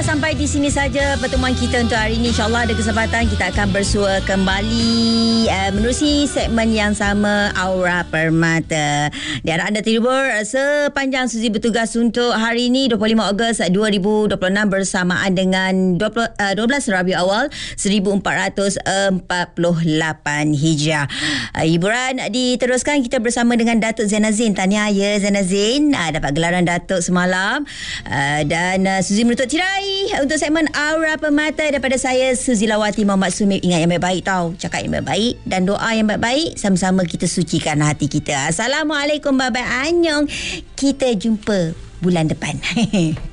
sampai di sini saja pertemuan kita untuk hari ini. InsyaAllah ada kesempatan kita akan bersua kembali menerusi segmen yang sama, Aura Permata. Diharap anda terhibur sepanjang sesi bertugas untuk hari ini 25 Ogos 2026 bersamaan dengan 12 Rabiul Awal 1448 Hijrah. Hiburan diteruskan kita bersama dengan Datuk Zainal Zain. Tahniah ya Zainal Zain, dapat gelaran Datuk semalam. Dan Suzy menutup tirai untuk segmen Aura Permata daripada saya, Suzy Lawati Muhammad Sumib. Ingat yang baik-baik tau, cakap yang baik dan doa yang baik-baik, sama-sama kita sucikan hati kita. Assalamualaikum, bye-bye, annyeong. Kita jumpa bulan depan.